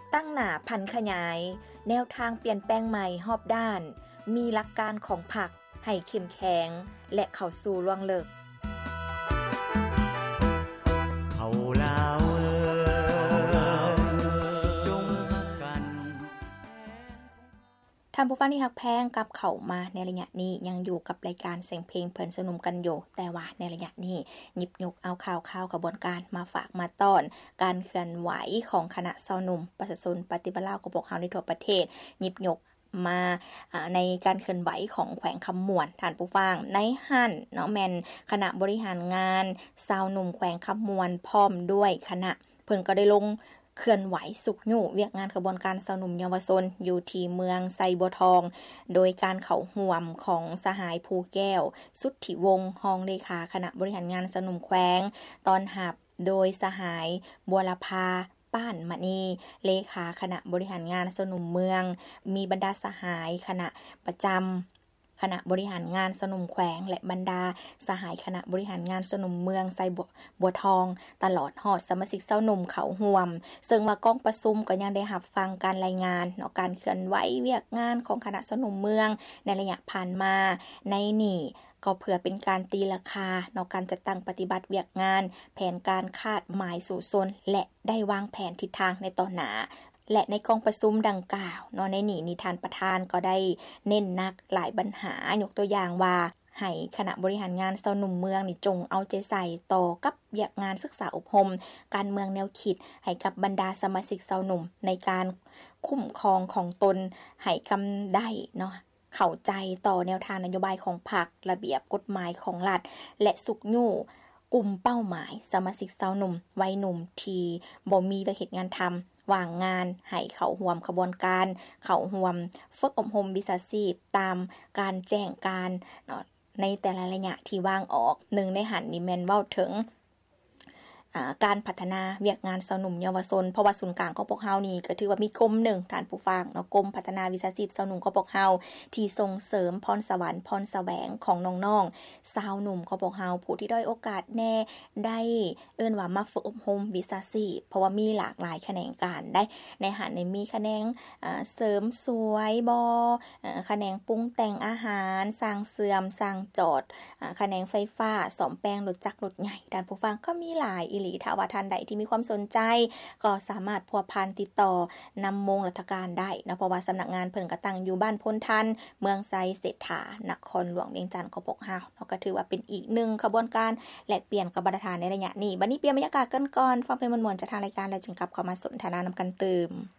ตั้งหน้าพันขยายแนวทางเปลี่ยนแปลงใหม่รอบด้านมีหลักการของพรรคให้เข้มแข็งและเข้าสู่ล่วงเลิกเขาลาวจงรักกันท่านผู้ฟังที่ฮักแพงกับเข้ามาในระยะนี้ยังอยู่กับรายการเสียงเพลงเพิ่นสนุมกันอยู่แต่ว่าในระยะนี้หยิบยกเอาข่าวกระบวนการมาฝากมาต้อนการเคลื่อนไหวของคณะชาวหนุ่มประชาชนปฏิบัติลาวของพวกเฮาในทั่วประเทศหยิบยกมาในการเคลื่อนไหวของแขวงคำม่วนท่านผู้ฟังในหั่นเนาะแม่นคณะบริหารงานชาวหนุ่มแขวงคำม่วนพร้อมด้วยคณะเพิ่นก็ได้ลงเคลื่อนไหวสุกยู่เวียกงานขบวนการชาวหนุ่มเยาวชนอยู่ที่เมืองไซบัวทองโดยการเข้าร่วมของสหายภูแก้วสุทธิวงศ์รองเลขาคณะบริหารงานชาวหนุ่มแขวงตอนรับโดยสหายบัวลภาป้านมณีเลขาคณะบริหารงานชาวหนุ่มเมืองมีบรรดาสหายคณะประจำคณะบริหารงานชาวหนุ่มแขวงและบรรดาสหายคณะบริหารงานชาวหนุ่มเมืองไซบัวทองตลอดฮอดสมาชิกชาวหนุ่มเขาร่วมซึ่งว่ากองประชุมก็ยังได้รับฟังการรายงานเนาะการเคลื่อนไหวเวียกงานของคณะชาวหนุ่มเมืองในระยะผ่านมาในนี่ก็เพื่อเป็นการตีราคาเนาะการจัดตั้งปฏิบัติเวียกงานแผนการคาดหมายสู่ชนและได้วางแผนทิศทางในต่อหน้าและในกองประชุมดังกล่าวเนาะในนี่ท่านประธานก็ได้เน้นหนักหลายปัญหายกตัวอย่างว่าให้คณะบริหารงานชาวหนุ่มเมืองนี่จงเอาใจใส่ต่อกับเวียกงานศึกษาอบรมการเมืองแนวคิดให้กับบรรดาสมาชิกชาวหนุ่มในการคุ้มครองของตนให้กำได้เนาะเข้าใจต่อแนวทางนโยบายของพรรคระเบียบกฎหมายของรัฐและสุกยู่กลุ่มเป้าหมายสมาชิกชาวหนุ่มวัยหนุ่มที่บ่มีเฮ็ดงานทำว่างงานให้เข้าร่วมขบวนการเข้าร่วมฝึกอบรมวิชาชีพตามการแจ้งการเนาะในแต่ละระยะที่วางออกหนึ่งในหันนี่แม่นเว้าถึงการพัฒนาเวียกงานชาวหนุ่มเยาวชนเพราะว่าศูนย์กลางของพวกเฮานี่ก็ถือว่ามีกรมหนึ่งท่านผู้ฟังเนาะกรมพัฒนาวิชาชีพชาวหนุ่มของพวกเฮาที่ส่งเสริมพรสวรรค์พรแสวงของน้องๆชาวหนุ่มของพวกเฮาผู้ที่ด้อยโอกาสแน่ได้เอิ้นว่ามาฝึกอบรมวิชาชีพเพราะว่ามีหลากหลายแขนงการได้ในหันมีแขนงเสริมสวยบ่แขนงปรุงแต่งอาหารสร้างเสื่อมสร้างจอดแขนงไฟฟ้าซ่อมแปลงรถจักรรถใหญ่ท่านผู้ฟังก็มีหลายอีหลีถ้าว่าท่านใดที่มีความสนใจก็สามารถพัวพันติดต่อนำมงราชการได้นะเพราะว่าสำนักงานเพิ่นก็ตั้งอยู่บ้านพ้นทันเมืองไซเศรษฐานครหลวงเวียงจันทน์ของพวกเฮาเนาะก็ถือว่าเป็นอีกหนึ่งขบวนการแลกเปลี่ยนกับบรรดาในระยะนี้บัดนี้เปลี่ยนบรรยากาศกันก่อนฟังเพลงม่วนๆจากทางรายการแล้วจึงกลับเข้ามาสนทนานำกันเติม